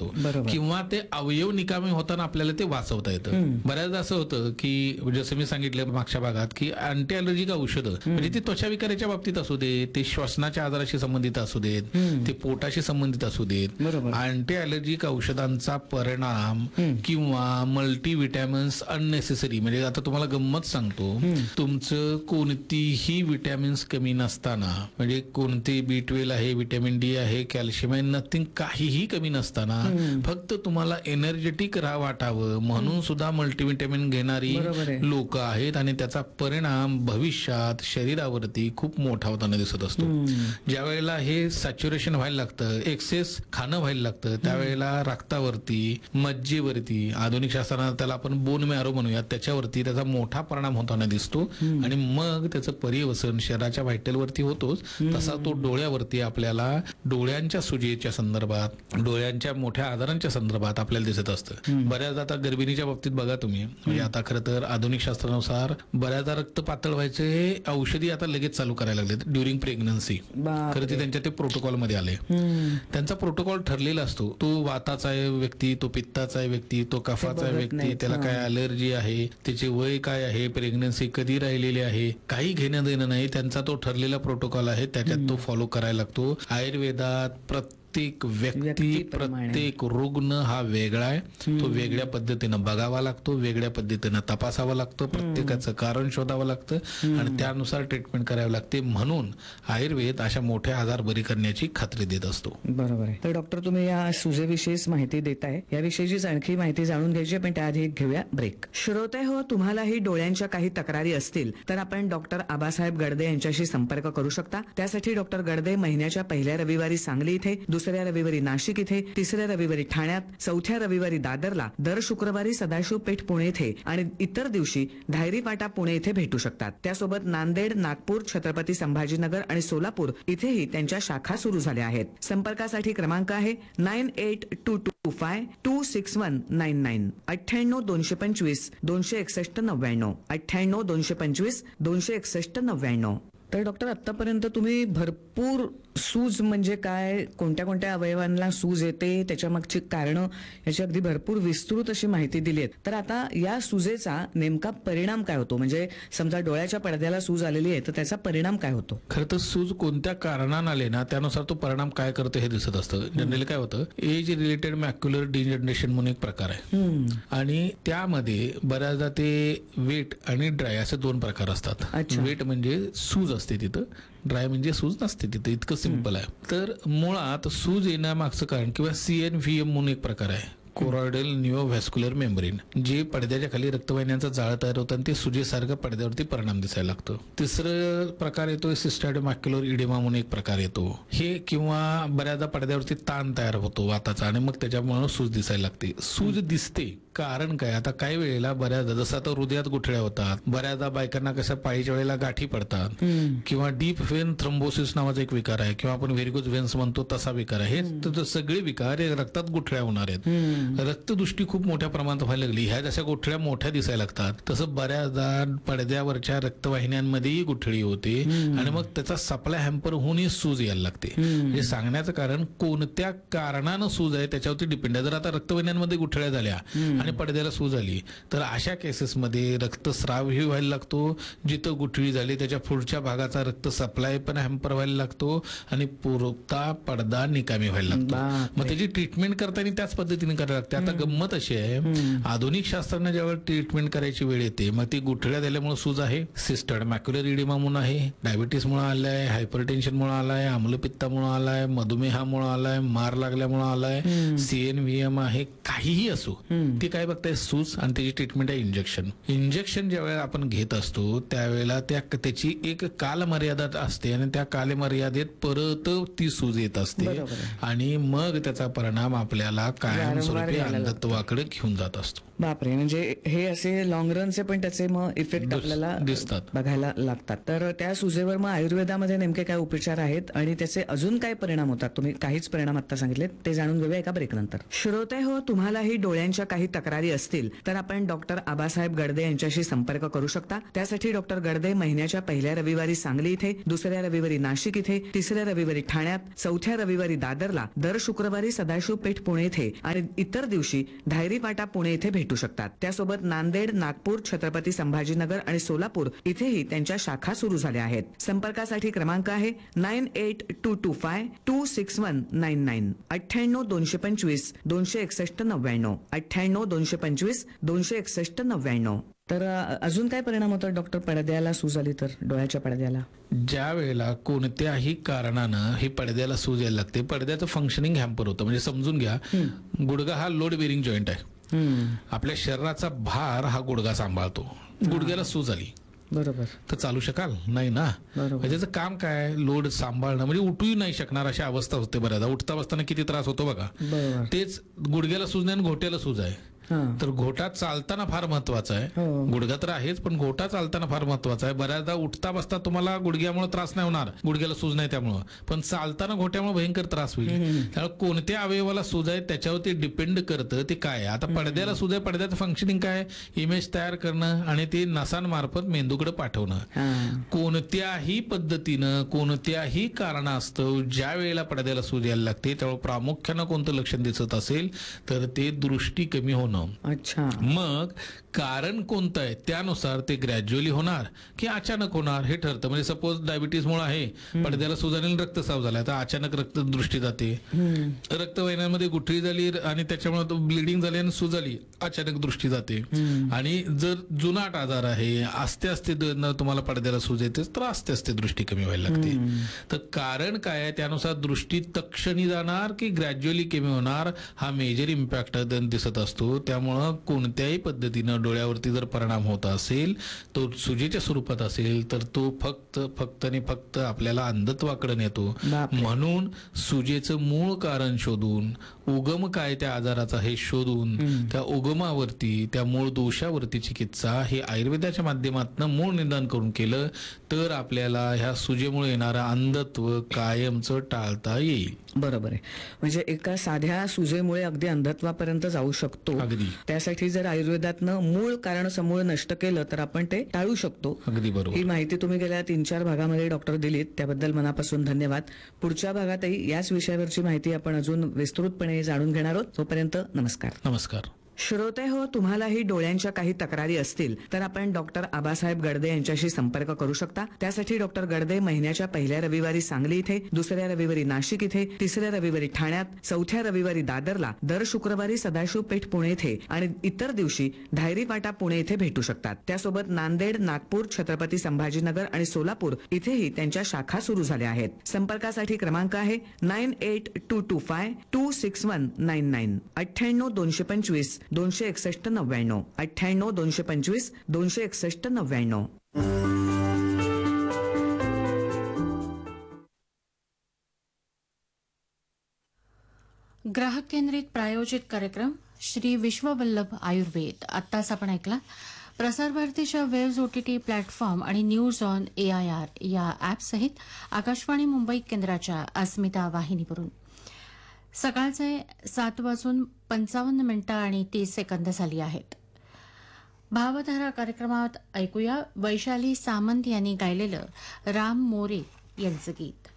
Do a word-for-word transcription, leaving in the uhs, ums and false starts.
येतो किंवा ते अवयव निकामी होताना आपल्याला ते वाचवता येतं. बऱ्याचदा असं होतं की जसं मी सांगितलं मागच्या भागात की अँटी अलर्जिक औषधं म्हणजे ती त्वचा विकाराच्या बाबतीत असू दे, ते श्वसनाच्या आजाराशी संबंधित असू देत, ते पोटाशी संबंधित असू देत, अँटी अलर्जिक औषधांचा परिणाम किंवा मल्टीव्हिटॅमिन्स अननेसेसरी म्हणजे आता तुम्हाला गंमत सांगतो, तुमचं कोणतीही विटॅमिन्स कमी नसताना म्हणजे कोणते बी ट्वेल्व आहे, विटॅमिन डी आहे, कॅल्शियम आहे, नथिंग काहीही कमी नसताना फक्त तुम्हाला एनर्जेटिक राहा वाटावं म्हणून सुद्धा मल्टीव्हिटॅमिन घेणारी लोक आहेत आणि त्याचा परिणाम भविष्यात शरीरावरती खूप मोठा होताना दिसत असतो. ज्या वेळेला हे सॅच्युरेशन व्हायला लागतं, एक्सेस खाणं व्हायला लागतं, त्यावेळेला रक्तावरती, मज्जेवरती, आधुनिक शास्त्रात त्याला आपण बोन मॅरो म्हणूया, त्याच्यावरती त्याचा मोठा परिणाम होताना दिसतो आणि मग त्याचं पर्यवसन शरीराच्या व्हायटलवरती होतोच. तसा तो डोळ्यावरती आपल्याला डोळ्यांच्या सुजेच्या संदर्भात, डोळ्यांच्या मोठ्या आजारांच्या संदर्भात आपल्याला दिसत असतं. बऱ्याचदा आता गर्भिणीच्या बाबतीत बघा तुम्ही, म्हणजे आता खरं तर आधुनिक शास्त्रानुसार बऱ्याचदा रक्त पातळ व्हायचे हे औषधी आता लगेच चालू करायला लागले ड्युरिंग प्रेग्नन्सी. खरं ते त्यांच्या ते प्रोटोकॉल मध्ये आले. त्यांचा प्रोटोकॉल ठरलेला असतो. तो वाताचा आहे व्यक्ती, तो पित्ताचा आहे व्यक्ती, तो कफाचा आहे व्यक्ती, त्याला काय अलर्जी आहे, त्याचे वय काय आहे, प्रेग्नन्सी कधी राहिलेली आहे, काही घेणं देणं नाही. त्यांचा तो ठरलेला प्रोटोकॉल आहे, त्याच्यात तो फॉलो करायला लागतो. आयुर्वेदात प्रत्येक व्यक्ती, प्रत्येक रुग्ण हा वेगळा आहे, तो वेगळ्या पद्धतीनं बघावा लागतो, वेगळ्या पद्धतीनं तपासावा लागतो, प्रत्येकाचं कारण शोधावं लागतं आणि त्यानुसार ट्रीटमेंट करावी लागते. म्हणून आयुर्वेद अशा मोठे आजार बरी करण्याची खात्री देत असतो. बरोबर आहे. तर डॉक्टर तुम्ही या सुजेविषयीच माहिती देताय, याविषयीचीच आणखी माहिती जाणून घ्यायची, पण त्याआधी घेऊया ब्रेक. श्रोते हो, तुम्हालाही डोळ्यांच्या काही तक्रारी असतील तर आपण डॉक्टर आबासाहेब गडदे यांच्याशी संपर्क करू शकता. त्यासाठी डॉक्टर गडदे महिन्याच्या पहिल्या रविवारी सांगली इथे, दुसऱ्या रविवारी नाशिक इथे, तिसऱ्या रविवारी ठाण्यात, चौथ्या रविवारी दादरला, दर शुक्रवारी सदाशिव पेठ पुणे इथे आणि इतर दिवशी धायरी पाटा पुणे इथे भेटू शकतात. त्यासोबत नांदेड, नागपूर, छत्रपती संभाजीनगर आणि सोलापूर इथेही त्यांच्या शाखा सुरू झाल्या आहेत. संपर्कासाठी क्रमांक आहे nine eight to to five to six one nine nine अठ्ठ्याण्णव दोनशे पंचवीस दोनशे एकसष्ट नव्याण्णव अठ्ठ्याण्णव दोनशे पंचवीस दोनशे एकसष्ट नव्याण्णव. तर डॉक्टर, आतापर्यंत तुम्ही भरपूर सूज म्हणजे काय, कोणत्या कोणत्या अवयवांना सूज येते, त्याच्या मागची कारणं याची अगदी भरपूर विस्तृत अशी माहिती दिली आहे. तर आता या सुजेचा नेमका परिणाम काय होतो, म्हणजे समजा डोळ्याच्या पडद्याला सूज आलेली आहे तर त्याचा परिणाम काय होतो? खरं तर सूज कोणत्या कारणाने आले ना त्यानुसार तो परिणाम काय करतो हे दिसत असतं. जनरली काय होतं, एज रिलेटेड मॅक्युलर डिजनरेशन म्हणून एक प्रकार आहे आणि त्यामध्ये बऱ्याचदा ते वेट आणि ड्राय असे दोन प्रकार असतात. वेट म्हणजे सूज असते तिथं, ड्राय म्हणजे सूज नसते तिथं, इतकं सिंपल आहे. तर मुळात सूज येण्यामागचं कारण किंवा सीएनव्हीएम म्हणून एक प्रकार आहे, कोरॉइडल न्यूरोव्हॅस्क्युलर मेम्ब्रेन, जे पडद्याच्या खाली रक्तवाहिन्यांचा जाळं तयार होतं आणि ते सुजेसारखं पडद्यावरती परिणाम दिसायला लागतो. तिसरं प्रकार येतो सिस्टायडोमॅक्युलर इडेमा म्हणून एक प्रकार येतो. हे किंवा बऱ्याचदा पडद्यावरती ताण तयार होतो वाताचा आणि मग त्याच्यामुळे सूज दिसायला लागते. सूज दिसते कारण काय, आता काही वेळेला बऱ्याचदा जसं आता हृदयात गुठळ्या होतात, बऱ्याचदा बायकांना कसं पाळीच्या वेळेला गाठी पडतात किंवा डीप व्हेन थ्रोम्बोसिस नावाचा एक विकार आहे किंवा आपण व्हेरिकोज व्हेन्स म्हणतो तसा विकार आहे. हे सगळे विकार हे रक्तात गुठळ्या होणार आहेत. रक्तदृष्टी खूप मोठ्या प्रमाणात व्हायला लागली. ह्या जशा गुठळ्या मोठ्या दिसायला लागतात तसं बऱ्याचदा पडद्यावरच्या रक्तवाहिन्यांमध्येही गुठळी होते आणि मग त्याचा सप्लाय हॅम्पर होऊनही सूज यायला लागते. म्हणजे सांगण्याचं कारण कोणत्या कारणानं सूज आहे त्याच्यावरती डिपेंड आहे. जर आता रक्तवाहिन्यांमध्ये गुठळ्या झाल्या आणि पडद्याला सूज आली तर अशा केसेसमध्ये रक्तस्रावही व्हायला लागतो, जिथं गुठळी झाली त्याच्या पुढच्या भागाचा रक्त सप्लाय पण हॅम्पर व्हायला लागतो आणि पुरवठा पडदा निकामी व्हायला लागतो. मग त्याची ट्रीटमेंट करताना त्याच पद्धतीने करायला लागते. आता गंमत अशी आहे, आधुनिक शास्त्राने ज्यावेळी ट्रीटमेंट करायची वेळ येते मग ती गुठळ्या झाल्यामुळे सूज आहे, सिस्टर्ड मॅक्युलर इडिमा म्हणून आहे, डायबिटीस मुळे आलाय, हायपरटेन्शन मुळे आलाय, आम्लपित्तामुळे आलाय, मधुमेहामुळे आलाय, मार लागल्यामुळे आलाय, सीएनव्हीएम आहे, काहीही असो ती काय बघताय सूज आणि त्याची ट्रीटमेंट आहे इंजेक्शन. इंजेक्शन ज्यावेळेला आपण घेत असतो त्यावेळेला त्या त्याची एक कालमर्यादा असते आणि त्या कालमर्यादेत परत ती सूज येत असते आणि मग त्याचा परिणाम आपल्याला कायमस्वरूपी फार ते घ्यायला लागतं. अंधत्वाकडे घेऊन जात असतो. बापरे, म्हणजे हे असे लॉंग रनचे पण त्याचे मग इफेक्ट दिस- आपल्याला दिसतात. बघायला लागतात. तर त्या सुजेवर मग आयुर्वेदामध्ये नेमके काय उपचार आहेत आणि त्याचे अजून काय परिणाम होतात? तुम्ही काहीच परिणाम आता सांगितले, ते जाणून घेऊया एका ब्रेक नंतर. श्रोते हो, तुम्हालाही डोळ्यांच्या काही तक्रारी असतील तर आपण डॉक्टर आबासाहेब गडदे यांच्याशी संपर्क करू शकता. त्यासाठी डॉक्टर गडदे महिन्याच्या पहिल्या रविवारी सांगली इथे, दुसऱ्या रविवारी नाशिक इथे, तिसऱ्या रविवारी ठाण्यात, चौथ्या रविवारी दादरला, दर शुक्रवारी सदाशिव पेठ पुणे इथे आणि इतर दिवशी धायरी फाटा पुणे इथे भेटू शकतात. त्यासोबत नांदेड, नागपूर, छत्रपती संभाजीनगर आणि सोलापूर इथेही त्यांच्या शाखा सुरू झाल्या आहेत. संपर्कासाठी क्रमांक आहे nine eight to to five to six one nine nine अठ्ठ्याण्णव दोनशे पंचवीस दोनशे एकसष्ट नव्याण्णव अठ्ठ्याण्णव दोनशे पंचवीस दोनशे एकसष्ट नव्याण्णव. तर अ, अजून काय परिणाम होतात डॉक्टर पडद्याला सूज आली तर, डोळ्याच्या पडद्याला? ज्या वेळेला कोणत्याही कारणानं ही पडद्याला सूज यायला लागते, पडद्याचं फंक्शनिंग हॅम्पर होतं. म्हणजे समजून घ्या, गुडघा हा लोड बेरिंग जॉईंट आहे. आपल्या शरीराचा भार हा गुडघा सांभाळतो. गुडघ्याला सूज आली बरोबर, तर चालू शकाल नाही ना. बरोबर. त्याचं काम काय, लोड सांभाळणं, म्हणजे उठूही नाही शकणार अशी अवस्था होते. बऱ्याचदा उठता बसताना किती त्रास होतो बघा. बरोबर. तेच गुडघ्याला सूज नाही आणि घोट्याला सूज आहे. हा. तर घोटा चालताना फार महत्वाचा आहे. हो. गुडघा तर आहेच, पण घोटा चालताना फार महत्वाचा आहे. बऱ्याचदा उठता बसता तुम्हाला गुडघ्यामुळे त्रास नाही होणार, गुडघ्याला सूज नाही त्यामुळं, पण चालताना घोट्यामुळे भयंकर त्रास होईल. त्यामुळे कोणत्या अवयवाला सूज आहे त्याच्यावरती डिपेंड करतं ते काय आहे. आता पडद्याला सूज आहे, पडद्याचं फंक्शनिंग काय, इमेज तयार करणं आणि ते नसांमार्फत मेंदूकडे पाठवणं. हा. कोणत्याही पद्धतीनं कोणत्याही कारणास्तव ज्या वेळेला पडद्याला सूज यायला लागते त्यामुळे प्रामुख्यानं कोणतं लक्षण दिसत असेल तर ते दृष्टी कमी होणं. अच्छा. मग कारण कोणतं आहे त्यानुसार ते ग्रॅज्युअली होणार की अचानक होणार हे ठरतं. म्हणजे सपोज डायबिटीज मुळे आहे, पडद्याला सूज आली आणि रक्तस्राव झाला, तर अचानक रक्त दृष्टी जाते. रक्तवाहिन्यांमध्ये गुठळी झाली आणि त्याच्यामुळे ब्लिडिंग झाली आणि सूज आली, अचानक दृष्टी जाते. आणि जर जुनाट आजार आहे, आस्ते आस्ते द- तुम्हाला पडद्याला सूज येते तर आस्ते आस्ते दृष्टी कमी व्हायला लागते. तर कारण काय आहे त्यानुसार दृष्टी तक्षणी जाणार की ग्रॅज्युअली कमी होणार हा मेजर इम्पॅक्ट दिसत असतो. त्यामुळं कोणत्याही पद्धतीनं डोळ्यावरती जर परिणाम होत असेल, तो सुजेच्या स्वरूपात असेल तर तो फक्त फक्त आणि फक्त आपल्याला अंधत्वाकडे नेतो. बापरे. म्हणून सुजेचं मूळ कारण शोधून, उगम काय त्या आजाराचा हे शोधून, त्या उगमावरती, त्या मूळ दोषावरती चिकित्सा हे आयुर्वेदाच्या माध्यमातून मूळ निदान करून केलं तर आपल्याला ह्या सुजेमुळे येणारं अंधत्व कायमचं टाळता येईल. बरोबर आहे. म्हणजे एका साध्या सुजेमुळे अगदी अंधत्वापर्यंत जाऊ शकतो. अगदी त्यासाठी जर आयुर्वेदातनं मूळ कारण समूळ नष्ट केलं तर आपण ते टाळू शकतो. अगदी बरोबर. ही माहिती तुम्ही गेल्या तीन चार भागामध्ये डॉक्टर दिलीत, त्याबद्दल मनापासून धन्यवाद. पुढच्या भागातही याच विषयावरची माहिती आपण अजून विस्तृतपणे जाणून घेणार आहोत. तोपर्यंत नमस्कार. नमस्कार. श्रोते हो, तुम्हालाही डोळ्यांच्या काही तक्रारी असतील तर आपण डॉक्टर आबासाहेब गडदे यांच्याशी संपर्क करू शकता. त्यासाठी डॉक्टर गडदे महिन्याच्या पहिल्या रविवारी सांगली इथे, दुसऱ्या रविवारी नाशिक इथे, तिसऱ्या रविवारी ठाण्यात, चौथ्या रविवारी दादरला, दर शुक्रवारी सदाशिव पेठ पुणे इथे आणि इतर दिवशी धायरी फाटा पुणे इथे भेटू शकतात. त्यासोबत नांदेड, नागपूर, छत्रपती संभाजीनगर आणि सोलापूर इथेही त्यांच्या शाखा सुरू झाल्या आहेत. संपर्कासाठी क्रमांक आहे nine eight to to five to six one nine nine अठ्ठ्याण्णव दोनशे पंचवीस दोनशे एकसष्ट नव्याण्णव अठ्ठ्याण्णव दोनशे पंचवीस दोनशे एकसष्ट नव्याण्णव. ग्राहक केंद्रित प्रायोजित कार्यक्रम श्री विश्ववल्लभ आयुर्वेद आत्ताच आपण ऐकला. प्रसार भारतीच्या वेव्ज ओटीटी प्लॅटफॉर्म आणि news on A I R या ॲपसहित आकाशवाणी मुंबई केंद्राच्या अस्मिता वाहिनीवरून. सकाळचे सात वाजून पंचावन्न मिनिटं आणि तीस सेकंद झाली आहेत. भावधारा कार्यक्रमात ऐकूया वैशाली सामंत यांनी गायलेलं राम मोरे यांचं गीत.